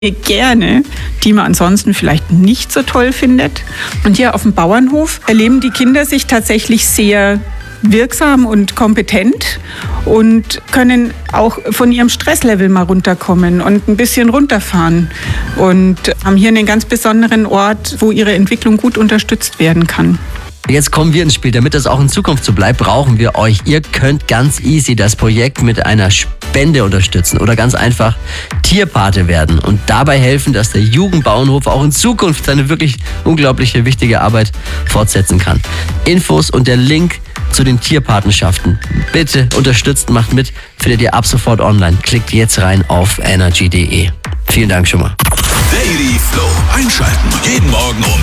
gerne, die man ansonsten vielleicht nicht so toll findet. Und hier auf dem Bauernhof erleben die Kinder sich tatsächlich sehr wirksam und kompetent und können auch von ihrem Stresslevel mal runterkommen und ein bisschen runterfahren und haben hier einen ganz besonderen Ort, wo ihre Entwicklung gut unterstützt werden kann. Jetzt kommen wir ins Spiel. Damit das auch in Zukunft so bleibt, brauchen wir euch. Ihr könnt ganz easy das Projekt mit einer Spende unterstützen oder ganz einfach Tierpate werden und dabei helfen, dass der Jugendbauernhof auch in Zukunft seine wirklich unglaubliche, wichtige Arbeit fortsetzen kann. Infos und der Link zu den Tierpatenschaften. Bitte unterstützt, macht mit, findet ihr ab sofort online. Klickt jetzt rein auf energy.de. Vielen Dank schon mal. Daily Flow einschalten. Jeden Morgen um